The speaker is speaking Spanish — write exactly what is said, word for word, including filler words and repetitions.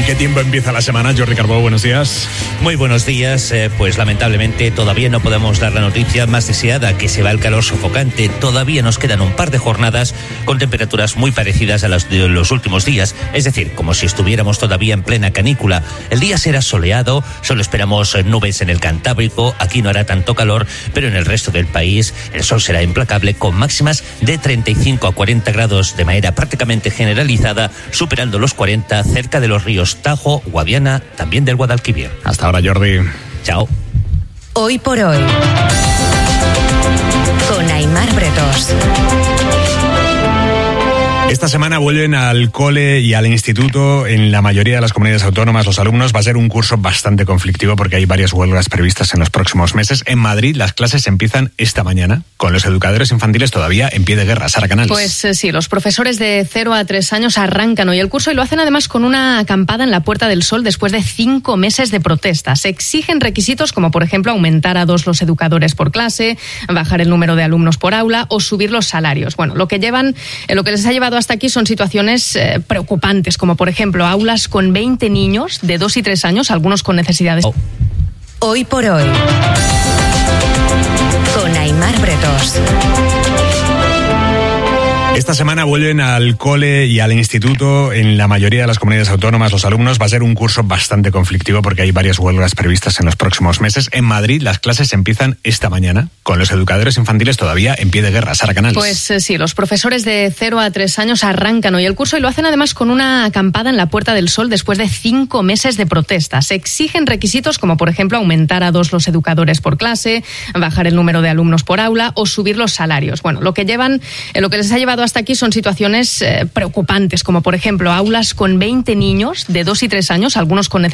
qué tiempo empieza la semana? Jordi Carbó, buenos días. Muy buenos días. Eh, pues lamentablemente todavía no podemos dar la noticia más deseada, que se va el calor sofocante. Todavía nos quedan un par de jornadas con temperaturas muy parecidas a las de los últimos días. Es decir, como si estuviéramos todavía en plena canícula. El día será soleado, solo esperamos nubes en el Cantábrico. Aquí no hará tanto calor, pero en el resto del país el sol será implacable, con máximas de treinta y cinco a cuarenta grados de manera prácticamente generalizada, superando los cuarenta cerca de los ríos Tajo, Guadiana, también del Guadalquivir. Hasta ahora, Jordi. Chao. Hoy por hoy, con Aimar Bretos. Esta semana vuelven al cole y al instituto en la mayoría de las comunidades autónomas los alumnos. Va a ser un curso bastante conflictivo porque hay varias huelgas previstas en los próximos meses. En Madrid las clases empiezan esta mañana, con los educadores infantiles todavía en pie de guerra. Sara Canals. Pues eh, sí, los profesores de cero a tres años arrancan hoy el curso y lo hacen además con una acampada en la Puerta del Sol después de cinco meses de protestas. Exigen requisitos como, por ejemplo, aumentar a dos los educadores por clase, bajar el número de alumnos por aula o subir los salarios. Bueno, lo que llevan, eh, lo que les ha llevado hasta aquí son situaciones eh, preocupantes, como por ejemplo aulas con veinte niños de dos y tres años, algunos con necesidades. Oh. Hoy por hoy, con Aimar Bretos. Esta semana vuelven al cole y al instituto en la mayoría de las comunidades autónomas los alumnos. Va a ser un curso bastante conflictivo porque hay varias huelgas previstas en los próximos meses. En Madrid las clases empiezan esta mañana, con los educadores infantiles todavía en pie de guerra. Sara Canals. Pues eh, sí, los profesores de cero a tres años arrancan hoy el curso y lo hacen además con una acampada en la Puerta del Sol después de cinco meses de protestas. Exigen requisitos como, por ejemplo, aumentar a dos los educadores por clase, bajar el número de alumnos por aula o subir los salarios. Bueno, lo que llevan, eh, lo que les ha llevado hasta aquí son situaciones eh, preocupantes, como por ejemplo aulas con veinte niños de dos y tres años, algunos con necesidades